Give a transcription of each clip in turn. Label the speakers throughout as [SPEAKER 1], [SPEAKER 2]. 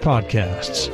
[SPEAKER 1] podcasts.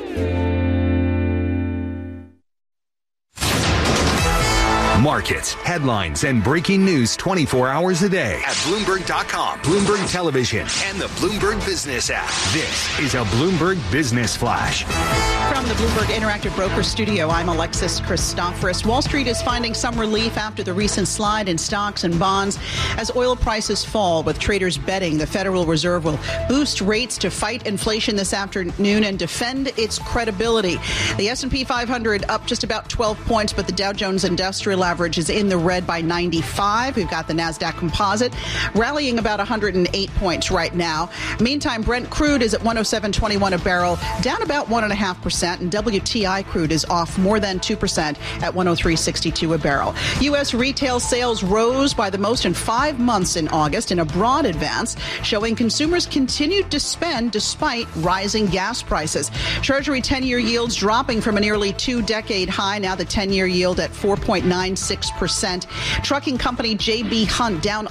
[SPEAKER 2] Markets, headlines, and breaking news 24 hours a day at Bloomberg.com, Bloomberg Television, and the Bloomberg Business app. This is a Bloomberg Business Flash.
[SPEAKER 3] From the Bloomberg Interactive Broker Studio, I'm Alexis Christoforous. Wall Street is finding some relief after the recent slide in stocks and bonds as oil prices fall, with traders betting the Federal Reserve will boost rates to fight inflation this afternoon and defend its credibility. The S&P 500 up just about 12 points, but the Dow Jones Industrial Average is in the red by 95. We've got the NASDAQ Composite rallying about 108 points right now. Meantime, Brent crude is at 107.21 a barrel, down about 1.5%, and WTI crude is off more than 2% at 103.62 a barrel. U.S. retail sales rose by the most in 5 months in August in a broad advance, showing consumers continued to spend despite rising gas prices. Treasury 10-year yields dropping from a nearly 2-decade high, now the 10-year yield at 4.96%. Trucking company J.B. Hunt down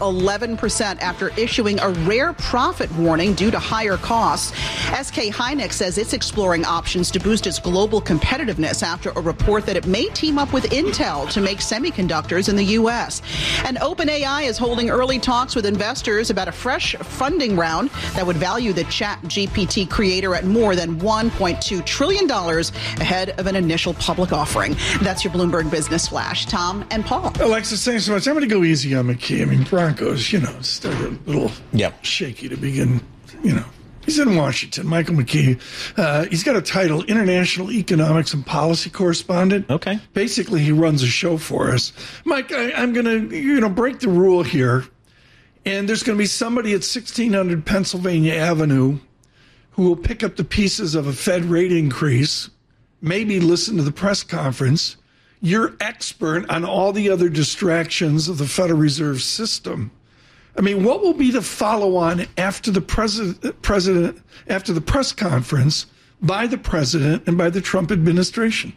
[SPEAKER 3] 11% after issuing a rare profit warning due to higher costs. SK Hynix says it's exploring options to boost its global competitiveness after a report that it may team up with Intel to make semiconductors in the U.S. And OpenAI is holding early talks with investors about a fresh funding round that would value the ChatGPT creator at more than $1.2 trillion ahead of an initial public offering. That's your Bloomberg Business Flash. Tom and Paul.
[SPEAKER 4] Alexis, thanks so much. I'm going to go easy on McKee. I mean, Broncos, started a little shaky to begin, He's in Washington, Michael McKee. He's got a title, International Economics and Policy Correspondent.
[SPEAKER 5] Okay.
[SPEAKER 4] Basically, he runs a show for us. Mike, I'm going to, break the rule here. And there's going to be somebody at 1600 Pennsylvania Avenue who will pick up the pieces of a Fed rate increase, maybe listen to the press conference. You're expert on all the other distractions of the Federal Reserve System. I mean, what will be the follow-on after the president, after the press conference by the president and by the Trump administration?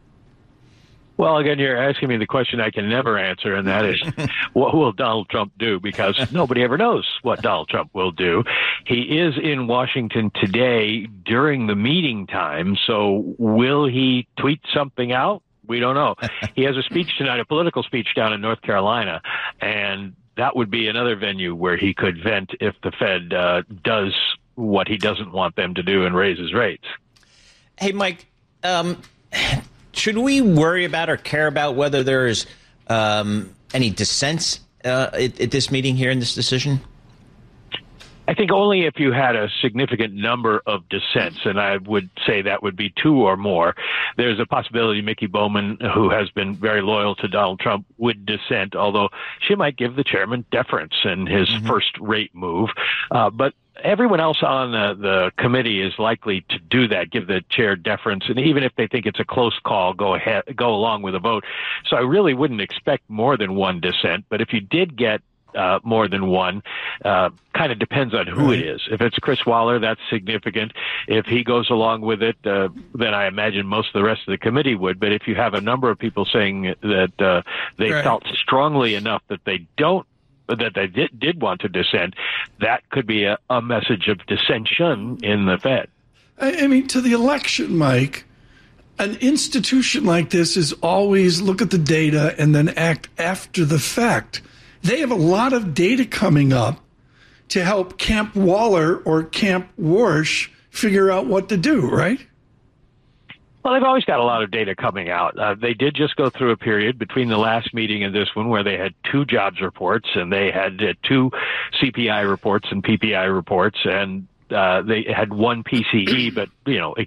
[SPEAKER 6] Well, again, you're asking me the question I can never answer, and that is, what will Donald Trump do? Because nobody ever knows what Donald Trump will do. He is in Washington today during the meeting time, so will he tweet something out? We don't know. He has a speech tonight, a political speech down in North Carolina, and that would be another venue where he could vent if the Fed does what he doesn't want them to do and raises rates.
[SPEAKER 5] Hey, Mike, should we worry about or care about whether there's any dissents at this meeting here in this decision?
[SPEAKER 6] I think only if you had a significant number of dissents, and I would say that would be 2 or more. There's a possibility Mickey Bowman, who has been very loyal to Donald Trump, would dissent, although she might give the chairman deference in his first rate move. But everyone else on the committee is likely to do that, give the chair deference, and even if they think it's a close call, go along with a vote. So I really wouldn't expect more than one dissent, but if you did get more than one, kind of depends on who it is. If it's Chris Waller, that's significant. If he goes along with it, then I imagine most of the rest of the committee would. But if you have a number of people saying that they felt strongly enough that they did want to dissent, that could be a message of dissension in the Fed.
[SPEAKER 4] I mean, to the election, Mike, an institution like this is always look at the data and then act after the fact. They have a lot of data coming up to help Camp Waller or Camp Warsh figure out what to do, right?
[SPEAKER 6] Well, they've always got a lot of data coming out. They did just go through a period between the last meeting and this one where they had 2 jobs reports and they had 2 CPI reports and PPI reports, and they had 1 PCE, but,